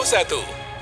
1.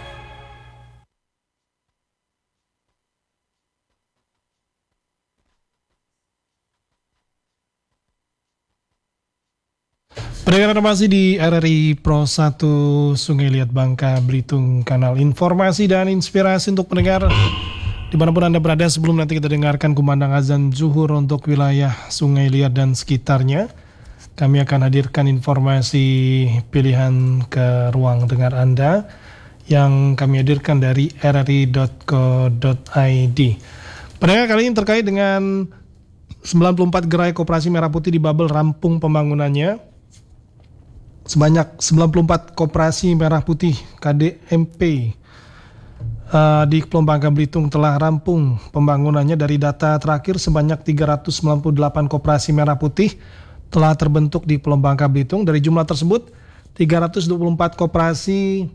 Pendengar masih di RRI Pro 1 Sungai Liat Bangka Belitung, kanal informasi dan inspirasi untuk pendengar dimanapun Anda berada. Sebelum nanti kita dengarkan kumandang azan zuhur untuk wilayah Sungai Liat dan sekitarnya, kami akan hadirkan informasi pilihan ke ruang dengar Anda yang kami hadirkan dari rri.co.id. Pendengar, kali ini terkait dengan 94 gerai koperasi merah putih di Babel rampung pembangunannya. Sebanyak 94 koperasi merah putih KDMP di Kepulauan Bangka Belitung telah rampung pembangunannya. Dari data terakhir, sebanyak 398 koperasi merah putih telah terbentuk di Kepulauan Bangka Belitung. Dari jumlah tersebut, 324 koperasi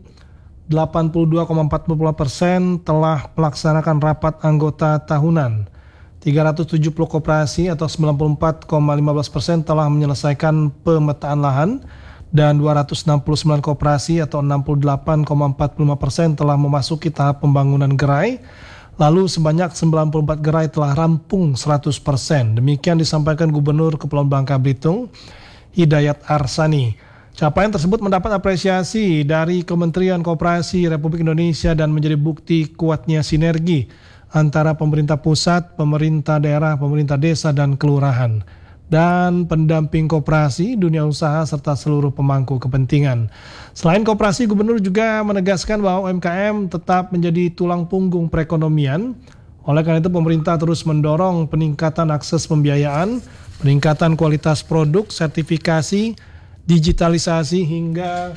82,40% telah melaksanakan rapat anggota tahunan. 370 koperasi atau 94,15% telah menyelesaikan pemetaan lahan, dan 269 koperasi atau 68,45% telah memasuki tahap pembangunan gerai. Lalu sebanyak 94 gerai telah rampung 100%. Demikian disampaikan Gubernur Kepulauan Bangka Belitung, Hidayat Arsani. Capaian tersebut mendapat apresiasi dari Kementerian Koperasi Republik Indonesia dan menjadi bukti kuatnya sinergi antara pemerintah pusat, pemerintah daerah, pemerintah desa, dan kelurahan, dan pendamping koperasi, dunia usaha, serta seluruh pemangku kepentingan. Selain koperasi, Gubernur juga menegaskan bahwa UMKM tetap menjadi tulang punggung perekonomian. Oleh karena itu, pemerintah terus mendorong peningkatan akses pembiayaan, peningkatan kualitas produk, sertifikasi, digitalisasi, hingga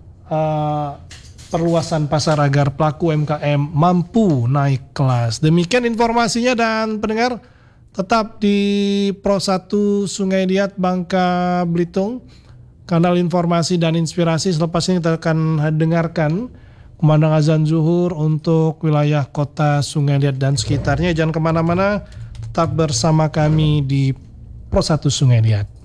perluasan pasar agar pelaku UMKM mampu naik kelas. Demikian informasinya, dan pendengar, tetap di Pro 1 Sungai Liat Bangka Belitung, kanal informasi dan inspirasi. Selepas ini kita akan dengarkan kumandang azan zuhur untuk wilayah kota Sungai Liat dan sekitarnya. Jangan kemana-mana, tetap bersama kami di Pro 1 Sungai Liat.